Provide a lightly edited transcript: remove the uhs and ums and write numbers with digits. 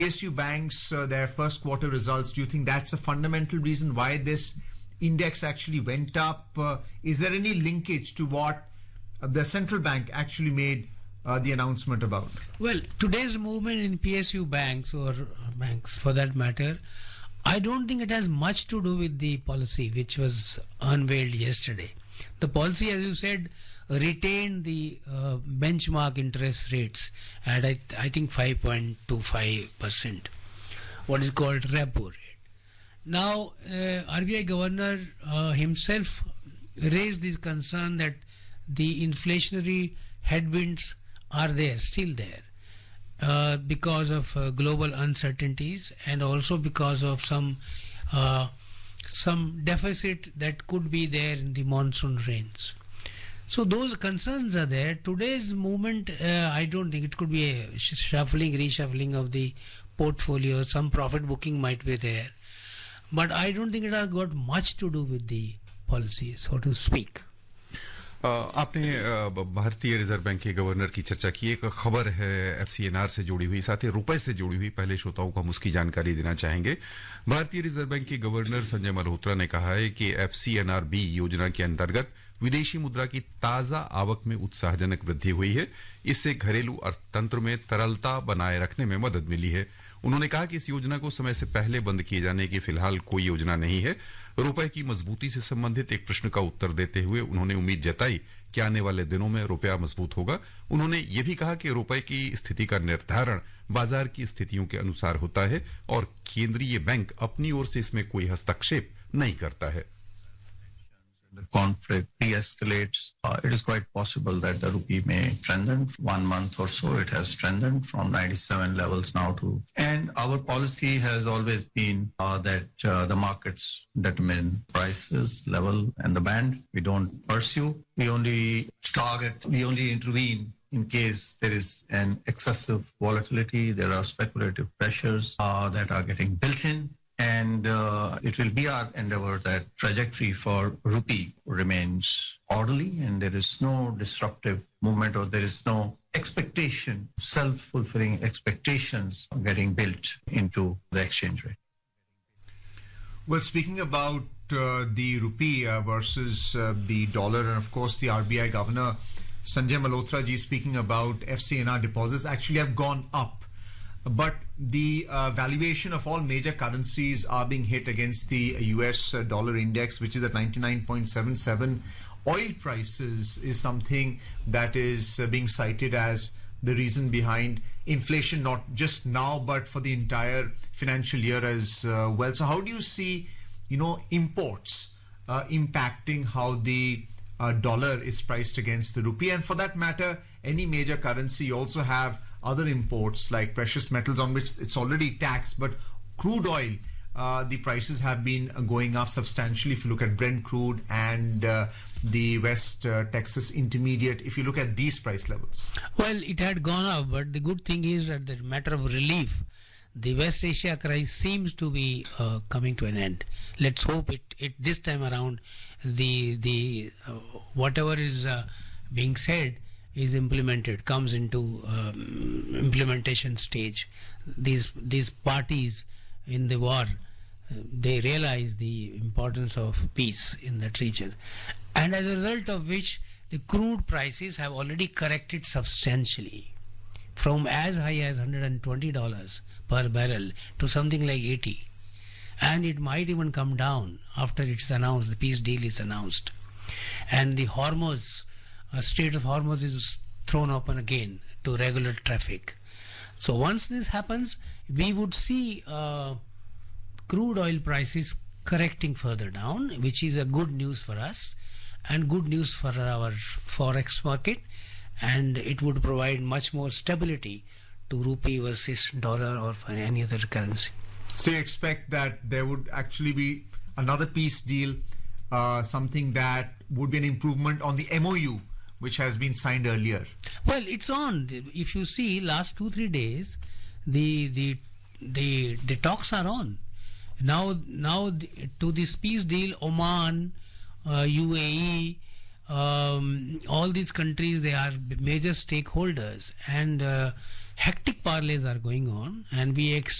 PSU banks, their first quarter results, do you think that's a fundamental reason why this index actually went up? Is there any linkage to what the central bank actually made the announcement about? Well, today's movement in PSU banks, or banks for that matter, I don't think it has much to do with the policy which was unveiled yesterday. The policy, as you said, retained the benchmark interest rates at I think 5.25%, what is called repo rate. Now, RBI governor himself raised this concern that the inflationary headwinds are there, still there, because of global uncertainties, and also because of some deficit that could be there in the monsoon rains. So those concerns are there. Today's movement, I don't think it could be a reshuffling of the portfolio. Some profit booking might be there, but I don't think it has got much to do with the policy, so to speak. आपने भारतीय reserve bank के governor की चर्चा की, एक खबर है FCNR से जुड़ी हुई, साथ ही रुपए से जुड़ी हुई, पहले श्रोताओं को हम उसकी जानकारी देना चाहेंगे। भारतीय रिजर्व बैंक के गवर्नर संजय मल्होत्रा ने कहा है कि एफसीएनआर बी योजना के अंतर्गत विदेशी मुद्रा की ताजा आवक में उत्साहजनक वृद्धि हुई है। इससे घरेलू अर्थतंत्र में तरलता बनाए रखने में मदद मिली है। उन्होंने कहा कि इस योजना को समय से पहले बंद किए जाने की फिलहाल कोई योजना नहीं है। रुपए की मजबूती से संबंधित एक प्रश्न का उत्तर देते हुए उन्होंने उम्मीद जताई कि आने वाले दिनों में रुपया मजबूत होगा। उन्होंने ये भी कहा कि रुपए की स्थिति का निर्धारण बाजार की स्थितियों के अनुसार होता है और केंद्रीय बैंक अपनी ओर से इसमें कोई हस्तक्षेप नहीं करता है। The conflict de-escalates, it is quite possible that the rupee may strengthen. 1 month or so, it has strengthened from 97 levels now to. And our policy has always been that the markets determine prices, level, and the band. We don't pursue. We only target. We only intervene in case there is an excessive volatility. There are speculative pressures that are getting built in. And it will be our endeavor that trajectory for rupee remains orderly and there is no disruptive movement or there is no expectation, self-fulfilling expectations getting built into the exchange rate. Well, speaking about the rupee versus the dollar, and of course the RBI governor, Sanjay Malhotra ji, speaking about FCNR deposits actually have gone up. But the valuation of all major currencies are being hit against the US dollar index, which is at 99.77. Oil prices is something that is being cited as the reason behind inflation, not just now, but for the entire financial year as well. So how do you see, imports impacting how the dollar is priced against the rupee? And for that matter, any major currency, you also have other imports like precious metals on which it's already taxed, but crude oil, the prices have been going up substantially. If you look at Brent crude and the West Texas Intermediate, if you look at these price levels. Well, it had gone up, but the good thing is that the matter of relief, the West Asia crisis seems to be coming to an end. Let's hope it this time around, the whatever is being said is implemented, comes into implementation stage. These parties in the war, they realize the importance of peace in that region, and as a result of which the crude prices have already corrected substantially from as high as $120 per barrel to something like 80, and it might even come down after it's announced, the peace deal is announced, and the Hormuz Strait of Hormuz is thrown open again to regular traffic. So once this happens, we would see crude oil prices correcting further down, which is a good news for us and good news for our forex market, and it would provide much more stability to rupee versus dollar or for any other currency. So you expect that there would actually be another peace deal, something that would be an improvement on the MOU which has been signed earlier? Well, it's on. If you see, last 2-3 days, the talks are on. Now to this peace deal, Oman, UAE, all these countries, they are major stakeholders, and hectic parlays are going on, and we